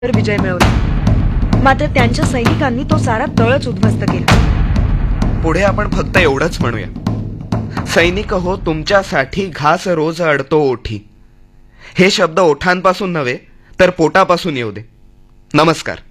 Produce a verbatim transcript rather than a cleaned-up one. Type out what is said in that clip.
विजय मिळवला, मात्र त्यांच्या सैनिकांनी तो सारा तळच उद्ध्वस्त केला. पुढे आपण फक्त एवढंच म्हणूया, सैनिक हो तुमच्यासाठी घास रोज अडतो ओठी. हे शब्द ओठांपासून नव्हे तर पोटापासून येऊ दे. नमस्कार.